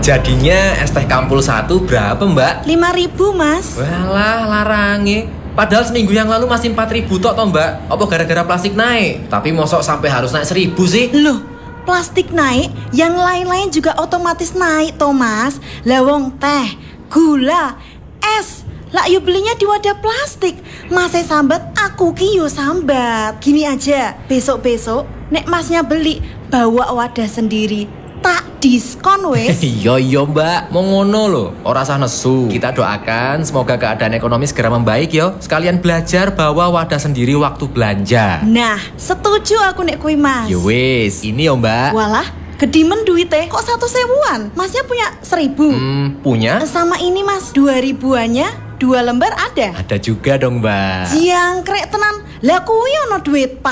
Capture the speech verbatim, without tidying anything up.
Jadinya es teh Kampul satu berapa mbak? lima ribu mas. Walah larange. Padahal seminggu yang lalu masih empat ribu tok toh mbak. Apa gara-gara plastik naik? Tapi mosok sampai harus naik seribu sih? Loh, plastik naik, yang lain-lain juga otomatis naik toh mas. Lawong teh, gula, es, lah yuk belinya di wadah plastik. Masnya sambat, aku ki yo sambat. Gini aja, besok-besok nek masnya beli, bawa wadah sendiri, tak diskon wes. Iya iya mbak, mau ngono loh, ora sah nesu. Kita doakan semoga keadaan ekonomi segera membaik yo. Sekalian belajar bawa wadah sendiri waktu belanja. Nah, setuju aku nek kui mas. Yo wis, ini yo mbak. Walah, gedimen duitnya kok satu sewuan. Masnya punya seribu. Hmm, punya? Sama ini mas, dua ribuannya dua lembar ada. Ada juga dong mbak. Jangkrik tenan. Lah kuwi ono duit